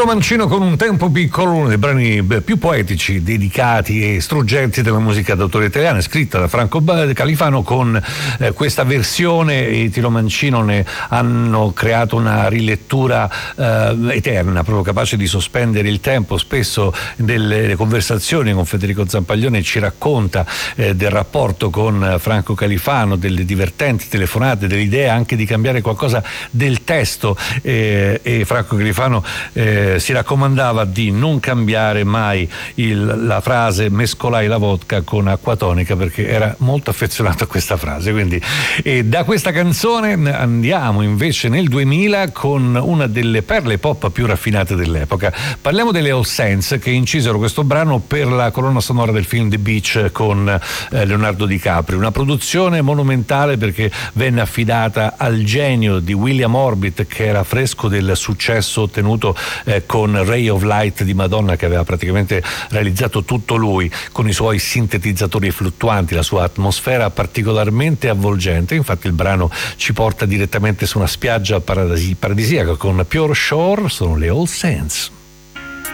Tiro Mancino con Un tempo piccolo, uno dei brani più poetici, dedicati e struggenti della musica d'autore italiana, scritta da Franco Califano. Con questa versione i Tiro Mancino ne hanno creato una rilettura eterna, proprio capace di sospendere il tempo. Spesso nelle conversazioni con Federico Zampaglione ci racconta del rapporto con Franco Califano, delle divertenti telefonate, dell'idea anche di cambiare qualcosa del testo, e Franco Califano si raccomandava di non cambiare mai la frase mescolai la vodka con acqua tonica, perché era molto affezionato a questa frase. Quindi da questa canzone andiamo invece nel 2000 con una delle perle pop più raffinate dell'epoca. Parliamo delle All Saints, che incisero questo brano per la colonna sonora del film The Beach con Leonardo DiCaprio, una produzione monumentale perché venne affidata al genio di William Orbit, che era fresco del successo ottenuto con Ray of Light di Madonna, che aveva praticamente realizzato tutto lui con i suoi sintetizzatori fluttuanti, la sua atmosfera particolarmente avvolgente. Infatti il brano ci porta direttamente su una spiaggia paradisiaca con Pure Shore. Sono le All Saints.